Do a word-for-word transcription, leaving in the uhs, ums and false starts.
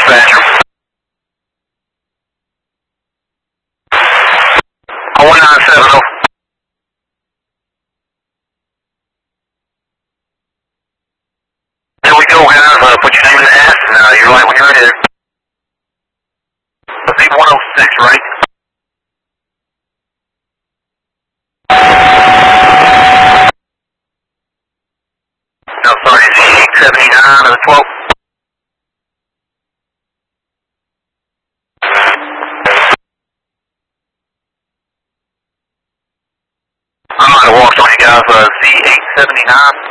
dispatcher. one nine seven zero. There we go, guys. Uh, put your name in the hat, and uh, you're right when you're ready. Let's see, one oh six, right? No, sorry, it's eight seventy-nine of the twelve. I might have walked on you guys, uh, Z eight seventy-nine.